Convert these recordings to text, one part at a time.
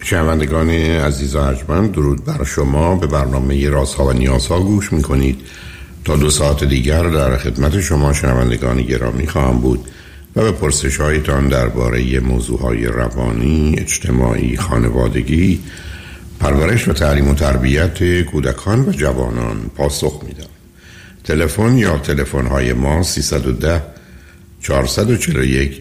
شنوندگان عزیز و ارجمند، درود بر شما. به برنامه رازها و نیازها گوش میکنید. تا 2 ساعت دیگر در خدمت شما شنوندگان گرامی خواهم بود و به پرسش هایتان درباره موضوعهای روانی، اجتماعی، خانوادگی، پرورش و تعلیم و تربیت کودکان و جوانان پاسخ میدم. تلفن یا تلفن های ما 310 441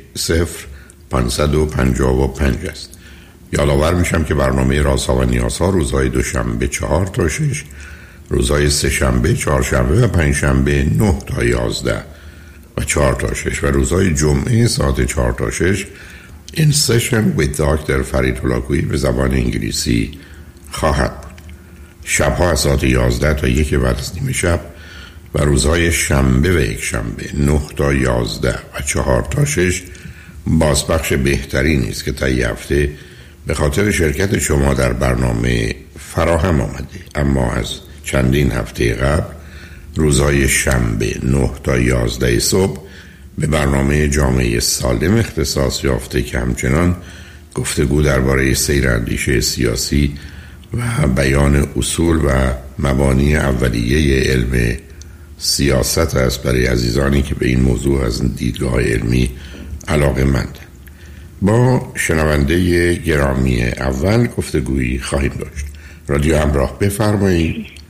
0555 است. یادآور میشم که برنامه رازها و نیازها روزهای دوشنبه 4 تا 6، روزهای سه‌شنبه، چهارشنبه و پنجشنبه 9 تا 11 و 4 تا 6 و روزهای جمعه ساعت 4 تا 6 In Session with Dr. فرید هولاکویی به زبان انگلیسی خواهد بود. شبها از ساعت 11 تا 1 بعد از نیم شب و روزهای شنبه و یکشنبه 9 تا 11 و 4 تا 6 بازپخش بهترینی است که طی هفته به خاطر شرکت شما در برنامه فراهم آمده. اما از چندین هفته قبل روزهای شنبه 9 تا 11 صبح به برنامه جامعه سالم اختصاص یافته که همچنان گفتگو درباره سیر اندیشه سیاسی و بیان اصول و مبانی اولیه علم سیاست است برای عزیزانی که به این موضوع از دیدگاه علمی علاقه مند. با شنونده گرامی اول گفتگویی خواهیم داشت. رادیو همراه، بفرمایید.